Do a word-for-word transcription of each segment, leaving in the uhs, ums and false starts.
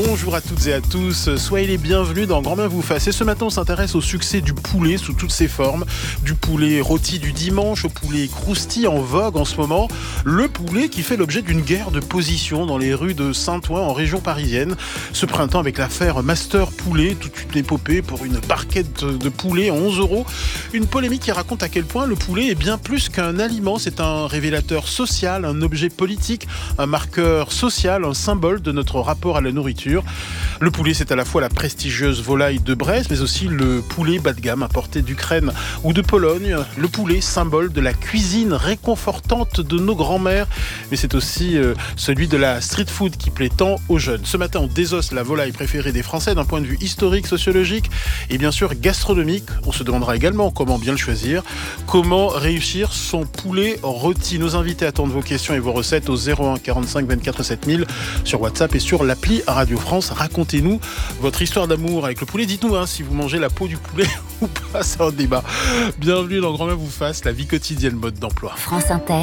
Bonjour à toutes et à tous, soyez les bienvenus dans Grand Bien vous fasse. Et ce matin, on s'intéresse au succès du poulet sous toutes ses formes. Du poulet rôti du dimanche au poulet croustille en vogue en ce moment. Le poulet qui fait l'objet d'une guerre de position dans les rues de Saint-Ouen en région parisienne. Ce printemps avec l'affaire Master Poulet, toute une épopée pour une barquette de poulet à onze euros. Une polémique qui raconte à quel point le poulet est bien plus qu'un aliment. C'est un révélateur social, un objet politique, un marqueur social, un symbole de notre rapport à la nourriture. Le poulet, c'est à la fois la prestigieuse volaille de Brest, mais aussi le poulet bas de gamme importé d'Ukraine ou de Pologne. Le poulet, symbole de la cuisine réconfortante de nos grands-mères, mais c'est aussi euh, celui de la street food qui plaît tant aux jeunes. Ce matin, on désosse la volaille préférée des Français d'un point de vue historique, sociologique et bien sûr gastronomique. On se demandera également comment bien le choisir, comment réussir son poulet rôti. Nos invités attendent vos questions et vos recettes au zéro un quarante-cinq vingt-quatre sept mille sur WhatsApp et sur l'appli Radio France. Racontez-nous votre histoire d'amour avec le poulet. Dites-nous hein, si vous mangez la peau du poulet ou pas, c'est un débat. Bienvenue dans Grand Bien vous fasse, la vie quotidienne mode d'emploi. France Inter,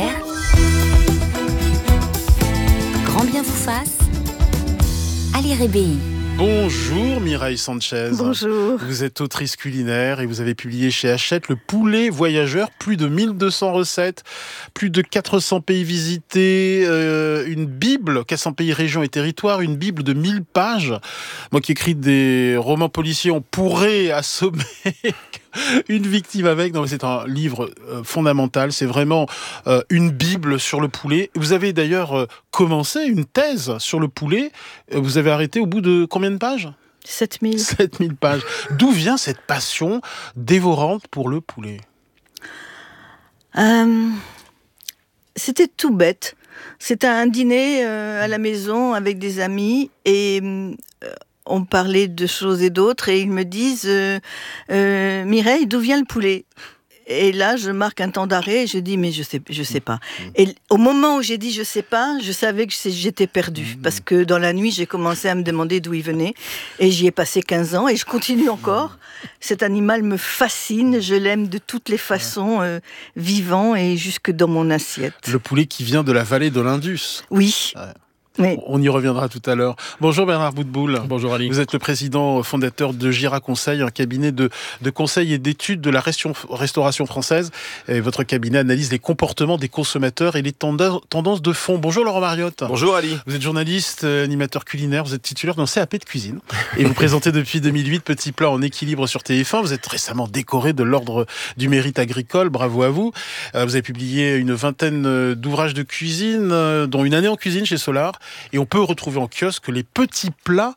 Grand Bien vous fasse, Ali Rébéi. Bonjour Mireille Sanchez. Bonjour. Vous êtes autrice culinaire et vous avez publié chez Hachette Le Poulet Voyageur, plus de mille deux cents recettes, plus de quatre cents pays visités, euh, une bible, quatre cents pays, régions et territoires, une bible de mille pages. Moi qui écris des romans policiers, on pourrait assommer une victime avec. Non, mais c'est un livre euh, fondamental. C'est vraiment euh, une bible sur le poulet. Vous avez d'ailleurs euh, commencé une thèse sur le poulet. Vous avez arrêté au bout de combien de pages ? sept mille. sept mille pages. D'où vient cette passion dévorante pour le poulet ? euh, C'était tout bête. C'était un dîner euh, à la maison avec des amis et euh, on parlait de choses et d'autres et ils me disent euh, euh, Mireille, d'où vient le poulet ? Et là, je marque un temps d'arrêt et je dis, mais je sais, je sais pas. Et au moment où j'ai dit, je sais pas, je savais que j'étais perdue. Parce que dans la nuit, j'ai commencé à me demander d'où il venait. Et j'y ai passé quinze ans et je continue encore. Cet animal me fascine, je l'aime de toutes les façons, euh, vivant et jusque dans mon assiette. Le poulet qui vient de la vallée de l'Indus. Oui. Ouais. Oui. On y reviendra tout à l'heure. Bonjour Bernard Boutboul. Bonjour Ali. Vous êtes le président fondateur de Gira Conseil, un cabinet de, de conseil et d'études de la restauration française. Et votre cabinet analyse les comportements des consommateurs et les tendances de fond. Bonjour Laurent Mariotte. Bonjour Ali. Vous êtes journaliste, animateur culinaire, vous êtes titulaire d'un C A P de cuisine et vous présentez depuis deux mille huit Petits Plats en équilibre sur T F un. Vous êtes récemment décoré de l'ordre du mérite agricole. Bravo à vous. Vous avez publié une vingtaine d'ouvrages de cuisine, dont une année en cuisine chez Solar. Et on peut retrouver en kiosque les petits plats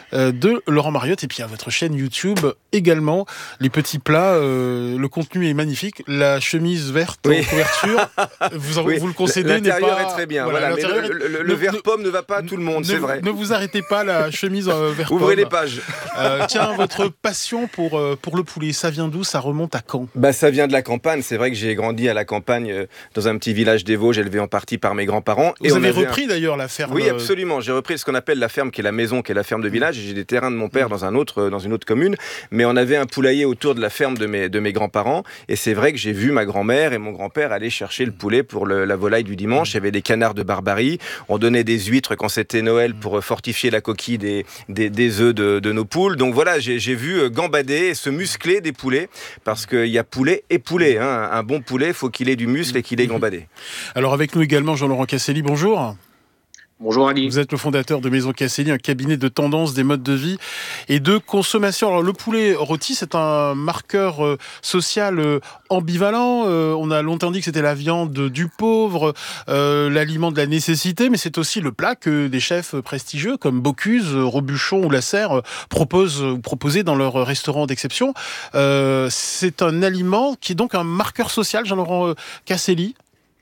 de Laurent Mariotte. Et puis à votre chaîne YouTube également, les petits plats, euh, le contenu est magnifique. La chemise verte oui. en couverture, vous, en, oui. vous le concédez, n'est pas... L'intérieur est très bien, voilà, voilà, mais le, le, le, le vert pomme ne va pas à tout le monde, ne, c'est vrai. Ne vous arrêtez pas, la chemise euh, vert pomme. Ouvrez les pages. Euh, tiens, votre passion pour, euh, pour le poulet, ça vient d'où ? Ça remonte à quand ? Bah, ça vient de la campagne. C'est vrai que j'ai grandi à la campagne, euh, dans un petit village des Vosges, élevé en partie par mes grands-parents. Vous et avez on avait repris un... d'ailleurs la ferme. Oui, absolument. J'ai repris ce qu'on appelle la ferme, qui est la maison, qui est la ferme de village. Et j'ai des terrains de mon père dans un autre, dans une autre commune. Mais on avait un poulailler autour de la ferme de mes, de mes grands-parents. Et c'est vrai que j'ai vu ma grand-mère et mon grand-père aller chercher le poulet pour le, la volaille du dimanche. Il y avait des canards de Barbarie. On donnait des huîtres quand c'était Noël pour fortifier la coquille des, des, des œufs de, de nos poules. Donc voilà, j'ai, j'ai vu gambader et se muscler des poulets. Parce qu'il y a poulet et poulet. Hein. Un bon poulet, il faut qu'il ait du muscle et qu'il ait gambadé. Alors avec nous également Jean-Laurent Casselli, bonjour. Bonjour Ali. Vous êtes le fondateur de Maison Casselli, un cabinet de tendance des modes de vie et de consommation. Alors le poulet rôti, c'est un marqueur euh, social euh, ambivalent. Euh, on a longtemps dit que c'était la viande du pauvre, euh, l'aliment de la nécessité, mais c'est aussi le plat que des chefs prestigieux comme Bocuse, Robuchon ou Lasserre euh, proposent ou proposaient dans leur restaurant d'exception. Euh, c'est un aliment qui est donc un marqueur social, Jean-Laurent euh, Casselli.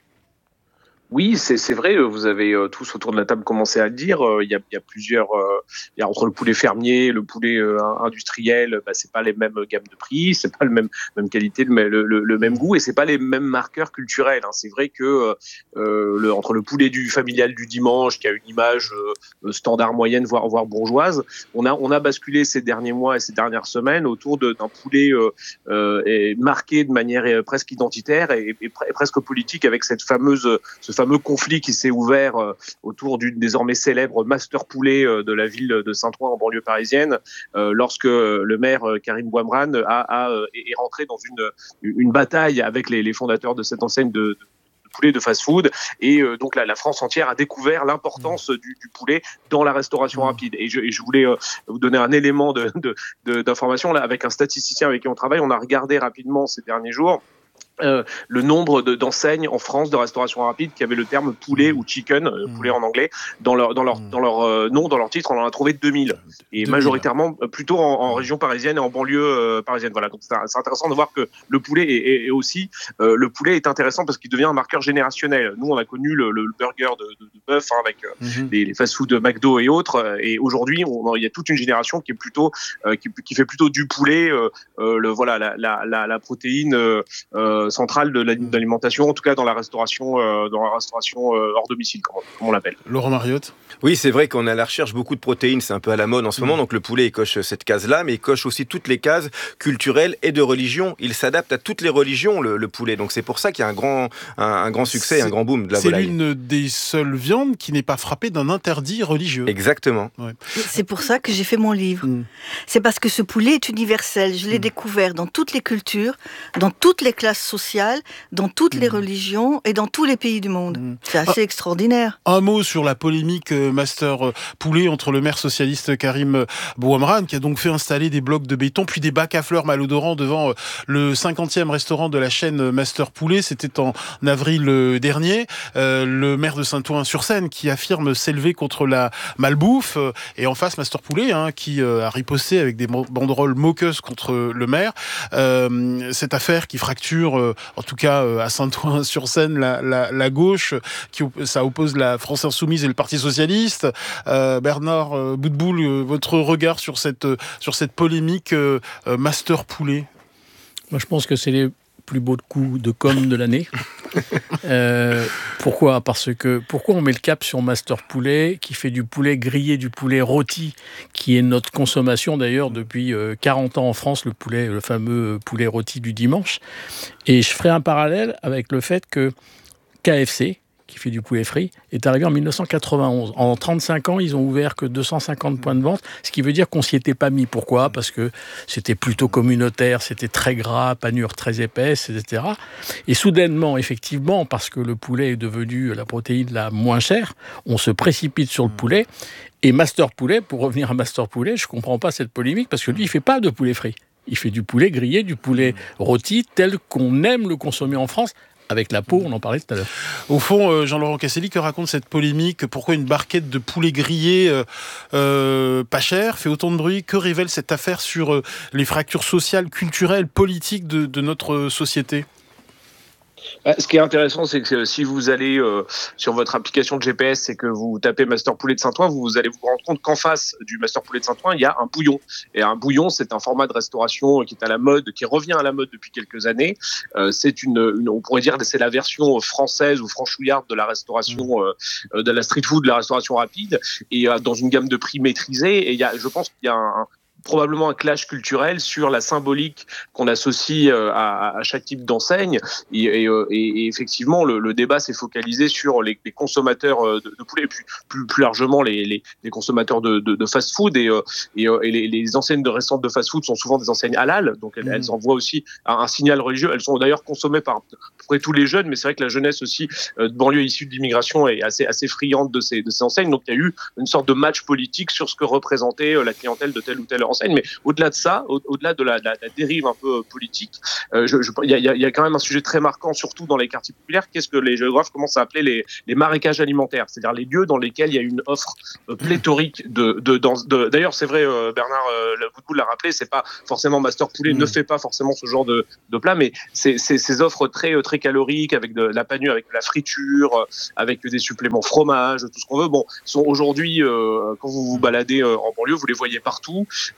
Oui, c'est, c'est vrai, vous avez euh, tous autour de la table commencé à le dire, il euh, y, a, y a plusieurs, euh, y a entre le poulet fermier, le poulet euh, industriel, bah, c'est pas les mêmes gammes de prix, c'est pas le même, même qualité, le, le, le même goût et c'est pas les mêmes marqueurs culturels. Hein. C'est vrai que euh, le, entre le poulet du familial du dimanche, qui a une image euh, standard moyenne, voire, voire bourgeoise, on a, on a basculé ces derniers mois et ces dernières semaines autour de, d'un poulet euh, euh, marqué de manière presque identitaire et, et, et presque politique avec cette fameuse, ce fameux fameux conflit qui s'est ouvert euh, autour du désormais célèbre Master Poulet euh, de la ville de Saint-Ouen en banlieue parisienne, euh, lorsque le maire euh, Karim Bouamrane a, a, a, est rentré dans une, une bataille avec les, les fondateurs de cette enseigne de, de poulet de fast-food, et euh, donc la, la France entière a découvert l'importance du, du poulet dans la restauration rapide. Et je, et je voulais euh, vous donner un élément de, de, de, d'information là, avec un statisticien avec qui on travaille. On a regardé rapidement ces derniers jours Euh, le nombre de, d'enseignes en France de restauration rapide qui avaient le terme poulet ou chicken, euh, poulet en anglais, dans leur, dans leur, dans leur euh, nom, dans leur titre. On en a trouvé deux mille. Et deux mille. Majoritairement euh, plutôt en, en région parisienne et en banlieue euh, parisienne. Voilà. Donc c'est, c'est intéressant de voir que le poulet est, est, est aussi, euh, le poulet est intéressant parce qu'il devient un marqueur générationnel. Nous, on a connu le, le, le burger de, de, de bœuf hein, avec euh, mm-hmm. les, les fast-food McDo et autres. Et aujourd'hui, on, il y a toute une génération qui est plutôt, euh, qui, qui fait plutôt du poulet, euh, euh, le, voilà, la, la, la, la protéine, euh, euh, centrale de l'alimentation, en tout cas dans la restauration, euh, dans la restauration euh, hors domicile, comme on, comme on l'appelle. Laurent Mariotte. Oui, c'est vrai qu'on a à la recherche beaucoup de protéines, c'est un peu à la mode en ce moment, mmh. donc le poulet il coche cette case-là, mais il coche aussi toutes les cases culturelles et de religion. Il s'adapte à toutes les religions, le, le poulet, donc c'est pour ça qu'il y a un grand, un, un grand succès, c'est, un grand boom de la c'est volaille. C'est l'une des seules viandes qui n'est pas frappée d'un interdit religieux. Exactement. Ouais. C'est pour ça que j'ai fait mon livre. Mmh. C'est parce que ce poulet est universel. Je l'ai mmh. découvert dans toutes les cultures, dans toutes les classes sociales, dans toutes mmh. les religions et dans tous les pays du monde. Mmh. C'est assez ah, extraordinaire. Un mot sur la polémique euh, Master euh, Poulet entre le maire socialiste Karim Bouamrane, qui a donc fait installer des blocs de béton puis des bacs à fleurs malodorants devant euh, le cinquantième restaurant de la chaîne Master Poulet. C'était en avril euh, dernier. Euh, le maire de Saint-Ouen-sur-Seine qui affirme s'élever contre la malbouffe. Euh, et en face, Master Poulet, hein, qui euh, a riposté avec des banderoles moqueuses contre le maire. Euh, cette affaire qui fracture, euh, en tout cas euh, à Saint-Ouen-sur-Seine, la, la, la gauche, qui, ça oppose la France Insoumise et le Parti Socialiste. Euh, Bernard euh, Boutboul, euh, votre regard sur cette, euh, sur cette polémique euh, euh, Master Poulet? Moi, je pense que c'est les plus beaux coups de com' de l'année. euh, pourquoi ? Parce que pourquoi on met le cap sur Master Poulet, qui fait du poulet grillé, du poulet rôti, qui est notre consommation d'ailleurs depuis euh, quarante ans en France, le poulet, le fameux poulet rôti du dimanche. Et je ferai un parallèle avec le fait que K F C, qui fait du poulet frit, est arrivé en dix-neuf cent quatre-vingt-onze. En trente-cinq ans, ils ont ouvert que deux cent cinquante points de vente, ce qui veut dire qu'on s'y était pas mis. Pourquoi ? Parce que c'était plutôt communautaire, c'était très gras, panure très épaisse, et cetera. Et soudainement, effectivement, parce que le poulet est devenu la protéine la moins chère, on se précipite sur le poulet. Et Master Poulet, pour revenir à Master Poulet, je comprends pas cette polémique, parce que lui, il fait pas de poulet frit. Il fait du poulet grillé, du poulet rôti, tel qu'on aime le consommer en France, avec la peau, on en parlait tout à l'heure. Au fond, Jean-Laurent Casselli, que raconte cette polémique ? Pourquoi une barquette de poulet grillé euh, euh, pas cher fait autant de bruit ? Que révèle cette affaire sur euh, les fractures sociales, culturelles, politiques de, de notre société ? Ce qui est intéressant, c'est que si vous allez euh, sur votre application de G P S et que vous tapez Master Poulet de Saint-Ouen, vous allez vous rendre compte qu'en face du Master Poulet de Saint-Ouen, il y a un bouillon. Et un bouillon, c'est un format de restauration qui est à la mode, qui revient à la mode depuis quelques années. Euh, c'est une, une, on pourrait dire, que c'est la version française ou franchouillarde de la restauration, euh, de la street food, de la restauration rapide, et euh, dans une gamme de prix maîtrisée. Et il y a, je pense qu'il y a un probablement un clash culturel sur la symbolique qu'on associe à, à chaque type d'enseigne. Et, et, et effectivement, le, le débat s'est focalisé sur les, les consommateurs de, de poulet, et puis plus, plus largement les, les, les consommateurs de, de, de fast-food. Et, et, et les, les enseignes de restaurants de fast-food sont souvent des enseignes halal, donc elles, mmh. elles envoient aussi un, un signal religieux. Elles sont d'ailleurs consommées par à peu près tous les jeunes, mais c'est vrai que la jeunesse aussi de banlieue issue de l'immigration est assez, assez friande de ces, de ces enseignes. Donc il y a eu une sorte de match politique sur ce que représentait la clientèle de telle ou telle enseigne. Mais au-delà de ça, au- au-delà de la, de la, de la dérive un peu politique, euh, je, je, il y a, il y a quand même un sujet très marquant, surtout dans les quartiers populaires. Qu'est-ce que les géographes commencent à appeler les, les marécages alimentaires, c'est-à-dire les lieux dans lesquels il y a une offre euh, pléthorique de, de, de, de. D'ailleurs, c'est vrai, euh, Bernard euh, Boutboul l'a rappelé, c'est pas forcément Master Poulet, mmh. ne fait pas forcément ce genre de, de plat, mais c'est, c'est ces offres très très caloriques avec de la panure, avec de la friture, avec des suppléments fromage, tout ce qu'on veut. Bon, sont aujourd'hui, euh, quand vous vous baladez euh, en banlieue, vous les voyez partout.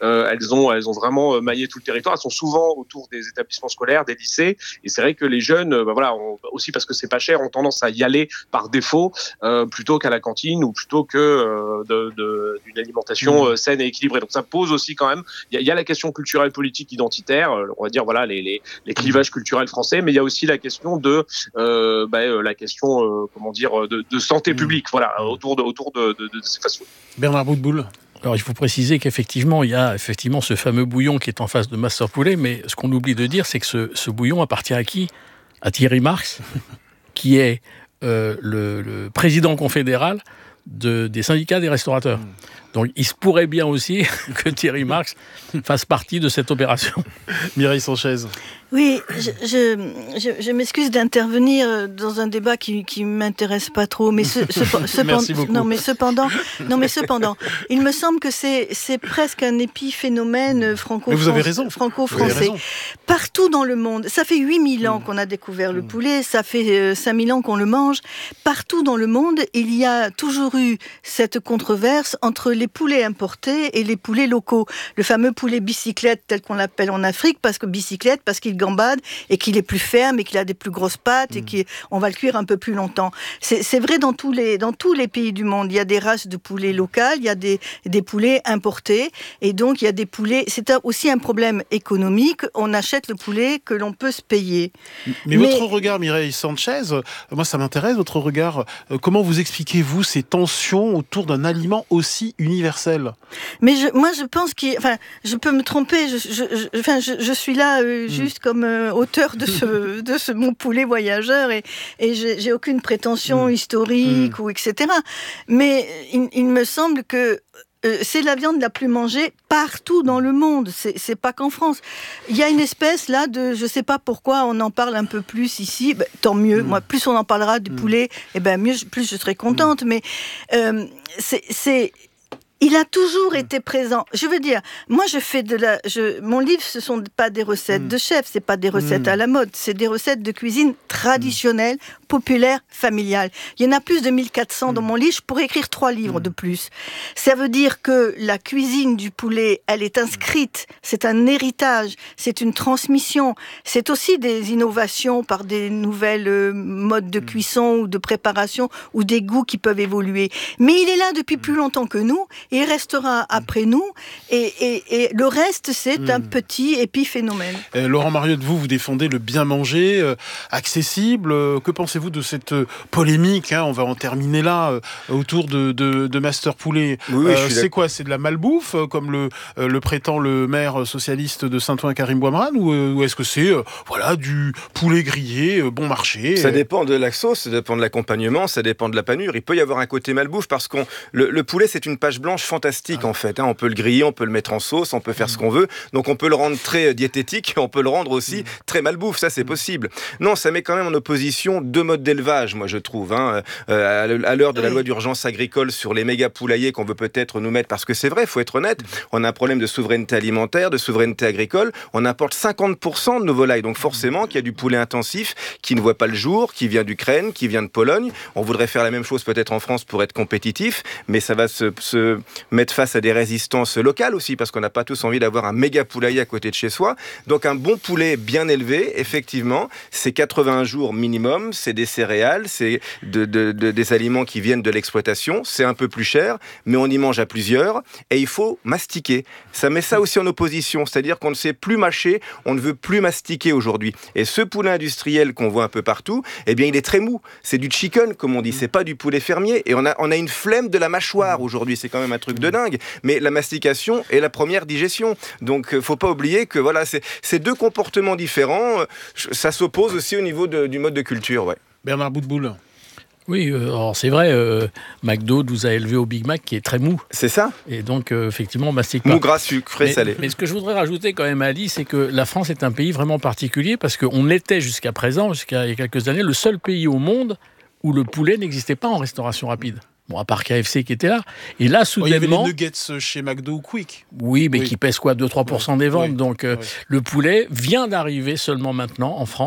Euh, elles ont, elles ont vraiment maillé tout le territoire. Elles sont souvent autour des établissements scolaires, des lycées. Et c'est vrai que les jeunes, bah voilà, on, aussi parce que c'est pas cher, ont tendance à y aller par défaut euh, plutôt qu'à la cantine ou plutôt que euh, de, de, d'une alimentation euh, saine et équilibrée. Donc ça pose aussi quand même. Il y, y a la question culturelle, politique, identitaire. Euh, on va dire voilà les, les, les clivages culturels français, mais il y a aussi la question de euh, bah, la question euh, comment dire de, de santé publique. Voilà autour de autour de, de, de ces fast-food. Bernard Boutboul. Alors, il faut préciser qu'effectivement, il y a effectivement ce fameux bouillon qui est en face de Master Poulet, mais ce qu'on oublie de dire, c'est que ce, ce bouillon appartient à qui ? À Thierry Marx, qui est euh, le, le président confédéral de, des syndicats des restaurateurs. Mmh. Donc, il se pourrait bien aussi que Thierry Marx fasse partie de cette opération. Mireille Sanchez. Oui, je, je, je, je m'excuse d'intervenir dans un débat qui qui m'intéresse pas trop, mais ce, ce, cependant, Merci beaucoup. non mais cependant, non mais cependant, il me semble que c'est c'est presque un épiphénomène franco mais vous avez raison. franco-français. Partout dans le monde, ça fait huit mille ans qu'on a découvert le poulet, ça fait cinq mille ans qu'on le mange. Partout dans le monde, il y a toujours eu cette controverse entre les poulets importés et les poulets locaux. Le fameux poulet bicyclette tel qu'on l'appelle en Afrique, parce que bicyclette parce qu'il gambade et qu'il est plus ferme et qu'il a des plus grosses pattes et qu'on va le cuire un peu plus longtemps. C'est, c'est vrai dans tous les dans tous les pays du monde. Il y a des races de poulets locales, il y a des des poulets importés et donc il y a des poulets. C'est aussi un problème économique. On achète le poulet que l'on peut se payer. Mais, Mais votre regard, Mireille Sanchez, moi ça m'intéresse. Votre regard. Comment vous expliquez-vous ces tensions autour d'un aliment aussi universel ? Mais je, moi je pense qu'il, enfin, je peux me tromper. Je, je, je, enfin, je, je suis là euh, juste. Mmh. comme euh, auteur de ce de ce mon poulet voyageur et et j'ai, j'ai aucune prétention mmh. historique mmh. ou et cetera. Mais il, il me semble que euh, c'est la viande la plus mangée partout dans le monde. C'est c'est pas qu'en France. Il y a une espèce là de, je sais pas pourquoi on en parle un peu plus ici. Ben, tant mieux. Mmh. Moi, plus on en parlera du mmh. poulet, et ben mieux, plus je serai contente. Mmh. Mais euh, c'est c'est il a toujours été présent. Je veux dire, moi, je fais de la. Je, mon livre, ce sont pas des recettes mmh. de chef, c'est pas des recettes mmh. à la mode, c'est des recettes de cuisine traditionnelle, mmh. populaire, familiale. Il y en a plus de mille quatre cents mmh. dans mon livre. Je pourrais écrire trois livres mmh. de plus. Ça veut dire que la cuisine du poulet, elle est inscrite. C'est un héritage. C'est une transmission. C'est aussi des innovations par des nouvelles euh, modes de cuisson ou de préparation ou des goûts qui peuvent évoluer. Mais il est là depuis plus longtemps que nous. Et il restera après nous, et, et, et le reste, c'est mmh. un petit épiphénomène. Euh, Laurent Mariotte, vous, vous défendez le bien manger, euh, accessible. Euh, que pensez-vous de cette euh, polémique hein, on va en terminer là, euh, autour de, de, de Master Poulet. Oui, euh, c'est quoi ? C'est de la malbouffe, euh, comme le, euh, le prétend le maire socialiste de Saint-Ouen, Karim Bouamran, ou, euh, ou est-ce que c'est euh, voilà, du poulet grillé, euh, bon marché ? Ça dépend de la sauce, ça dépend de l'accompagnement, ça dépend de la panure. Il peut y avoir un côté malbouffe, parce que le, le poulet, c'est une page blanche fantastique ah. en fait. Hein. On peut le griller, on peut le mettre en sauce, on peut faire mmh. ce qu'on veut. Donc on peut le rendre très diététique, on peut le rendre aussi mmh. très malbouffe. Ça, c'est mmh. possible. Non, ça met quand même en opposition deux modes d'élevage, moi je trouve. Hein. Euh, à l'heure de la loi d'urgence agricole sur les méga poulaillers qu'on veut peut-être nous mettre, parce que c'est vrai, il faut être honnête, on a un problème de souveraineté alimentaire, de souveraineté agricole. On importe cinquante pour cent de nos volailles. Donc forcément, qu'il y a du poulet intensif qui ne voit pas le jour, qui vient d'Ukraine, qui vient de Pologne. On voudrait faire la même chose peut-être en France pour être compétitif, mais ça va se, se mettre face à des résistances locales aussi, parce qu'on n'a pas tous envie d'avoir un méga poulailler à côté de chez soi. Donc un bon poulet bien élevé, effectivement, c'est quatre-vingts jours minimum, c'est des céréales, c'est de, de, de, des aliments qui viennent de l'exploitation, c'est un peu plus cher, mais on y mange à plusieurs, et il faut mastiquer. Ça met ça aussi en opposition, c'est-à-dire qu'on ne sait plus mâcher, on ne veut plus mastiquer aujourd'hui. Et ce poulet industriel qu'on voit un peu partout, eh bien il est très mou, c'est du chicken, comme on dit, c'est pas du poulet fermier, et on a, on a une flemme de la mâchoire aujourd'hui, c'est quand même un truc de dingue, mais la mastication est la première digestion. Donc, faut pas oublier que voilà, c'est, c'est deux comportements différents. Ça s'oppose aussi au niveau de, du mode de culture. Ouais. Bernard Boutboul. Oui, euh, alors c'est vrai, euh, McDo nous a élevé au Big Mac qui est très mou. C'est ça. Et donc, euh, effectivement, on mastique pas. Mou, gras, sucre, frais, mais, salé. Mais ce que je voudrais rajouter quand même, Ali, c'est que la France est un pays vraiment particulier, parce qu'on était jusqu'à présent, jusqu'à il y a quelques années, le seul pays au monde où le poulet n'existait pas en restauration rapide. Bon, à part K F C qui était là. Et là, soudainement... Oh, il y avait les nuggets chez McDo ou Quick. Oui, mais oui. qui pèsent quoi, deux à trois pour cent des ventes. Oui. Donc, euh, oui. le poulet vient d'arriver seulement maintenant en France.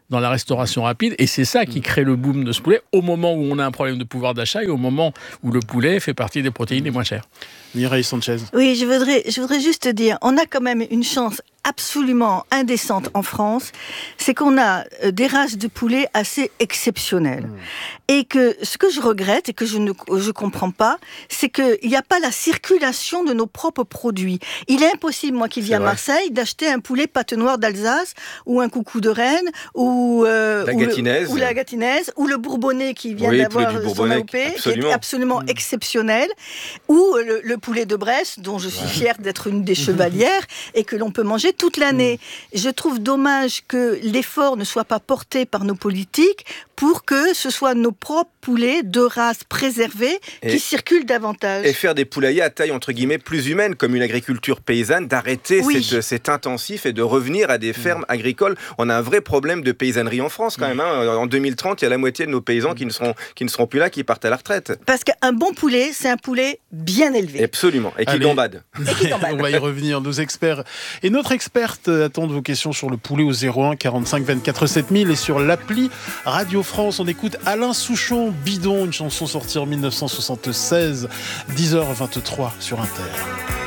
dans la restauration rapide. Et c'est ça qui crée le boom de ce poulet au moment où on a un problème de pouvoir d'achat et au moment où le poulet fait partie des protéines les moins chères. Mireille Sanchez. Oui, je voudrais, je voudrais juste dire, on a quand même une chance absolument indécente en France, c'est qu'on a des races de poulet assez exceptionnelles. Mmh. Et que ce que je regrette et que je ne je comprends pas, c'est qu'il n'y a pas la circulation de nos propres produits. Il est impossible, moi qui vis à Marseille, d'acheter un poulet pâte noire d'Alsace ou un coucou de Rennes ou, euh, la, ou, gatinaise. Le, ou la gatinaise ou le bourbonnais qui vient oui, d'avoir son A O P, qui est absolument mmh. exceptionnel, ou le, le poulet de Brest, dont je suis ouais. fière d'être une des chevalières et que l'on peut manger toute l'année. Mmh. Je trouve dommage que l'effort ne soit pas porté par nos politiques pour que ce soit nos propres poulets de race préservée et, qui circulent davantage. Et faire des poulaillers à taille entre guillemets plus humaine, comme une agriculture paysanne, d'arrêter oui. cet, cet intensif et de revenir à des fermes mmh. agricoles. On a un vrai problème de paysannerie en France quand même. Hein. En deux mille trente, il y a la moitié de nos paysans qui ne seront, qui ne seront plus là, qui partent à la retraite. Parce qu'un bon poulet, c'est un poulet bien élevé. Absolument, et qui gambade. On va y revenir, nos experts. Et notre experte attend vos questions sur le poulet au zéro un quarante-cinq vingt-quatre sept mille et sur l'appli Radio France. On écoute Alain Souchon, Bidon, une chanson sortie en mille neuf cent soixante-seize, dix heures vingt-trois sur Inter.